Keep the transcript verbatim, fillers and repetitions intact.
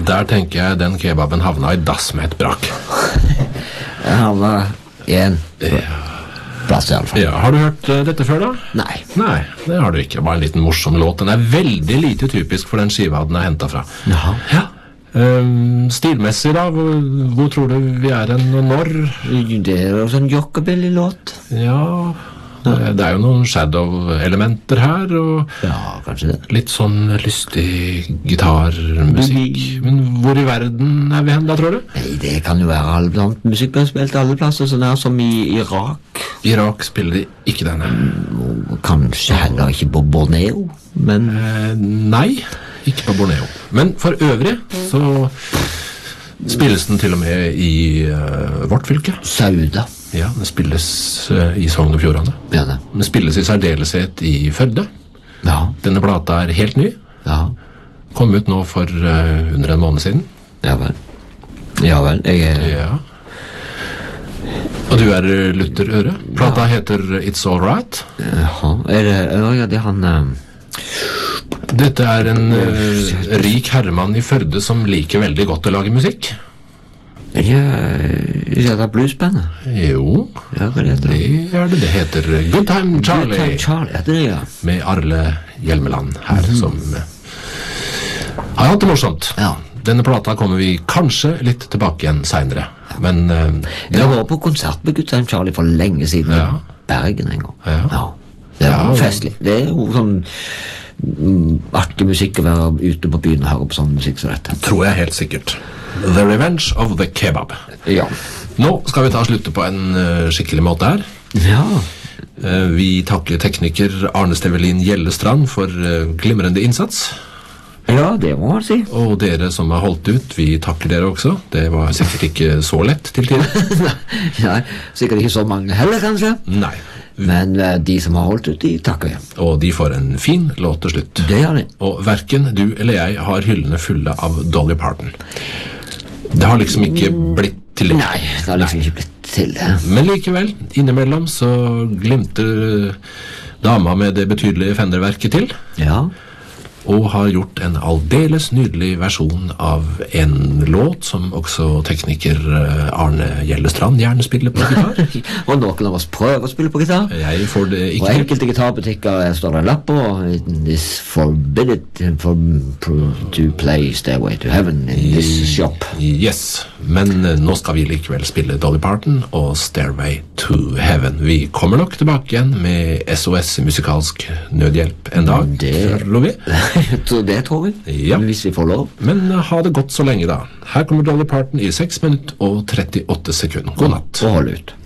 Der tenker jeg den kebaben havna i dass med et brak. Jeg havna i en plass i alle fall. Ja, har du hørt uh, dette før da? Nei. Nei, det har du ikke. Bare en liten morsom låt. Den er veldig lite typisk for den skiva den er hentet fra. Jaha. Ja. Um, stilmessig da, hvor, hvor tror du vi er en og når? Det er jo sånn jockabilly-låt. Ja, det, det er jo noen shadow-elementer her, og Ja, kanskje det. litt sånn lystig gitarmusikk. Men hvor i verden er vi hen da, tror du? Nei, det kan jo være alle blant musikk blir spilt alle plasser, sånn her som i Irak. Irak spiller de ikke denne. Og kanskje heller ikke på Borneo, men Eh, nei, ikke på Borneo. Men for øvrig så spilles den til og med i uh, vårt fylke. Sauda. Ja, den spilles uh, i Sogn og Fjordane. Ja, det. Den spilles i særdeleshet i Førde. Ja, Denne plata er helt ny. ja, Kom ut nå for uh, under en måned siden. ja vel. Ja vel, jeg er... Ja. Og du er uh, Luther Øre. Plata heter It's All Right. Jaha, er det... Ja, det er han... Um, Dette er en uh, rik herremann i Førde som liker veldig godt å lage musikk. ja, er det bluesbandet? Jo, Ja, hva er det? det er det. Det heter Good Time Charlie. Good Time Charlie, ja, det er ja. Med Arle Hjelmeland her, som uh, har hatt det morsomt. Ja. Denne plata kommer vi kanskje litt tilbake igjen senere. Men uh, Jeg har vært på konsert med Good Time Charlie for lenge siden. Ja. Bergen en gang. Ja. Det er Ja. festlig. Det er jo sånn mm, artig musikk å være ute på byen og høre på sånn musikk som dette. tror jeg helt sikkert. The Revenge of the Kebab. Ja. Nå skal vi ta slutte på en uh, skikkelig måte her. Ja. Uh, vi takker tekniker Arne Stevelin Gjellestrand for uh, glimrende innsats. Ja, det må man si. Og dere som har holdt ut, vi takker dere også. Det var sikkert ikke så lett til tider. Nei, sikkert ikke så mange heller, kanskje. Nei. Men eh, de som har holdt ut, de takker jeg. Og de får en fin låt til slutt. Det gjør de. Og hverken du eller jeg har hyllene fulle av Dolly Parton. Det har liksom ikke blitt til det. Nei, det har liksom ikke blitt til det. Men likevel, innimellom så glimter dama med det betydelige Fender-verket til, Ja. og har gjort en aldeles nydelig versjon av en låt som også tekniker eh, Arne Gjellestrand gjerne spiller på gitar. Og noen av oss prøver å spille på gitar. Jeg får det På ikke til. enkelte gitarbutikker står det en lapp på It is forbidden for, to play Stairway to Heaven in this shop. Yes, men eh, nå skal vi likevel spille Dolly Parton og Stairway to Heaven. Vi kommer nok tilbake igjen med S O S musikalsk nødhjelp en dag, Det- tror vi. Så det tror vi, Ja. hvis vi får lov. Men eh, ha det godt så lenge da. Her kommer Dolly Parton i seks minutter og trettiåtte sekunder. God natt. Og hold ut.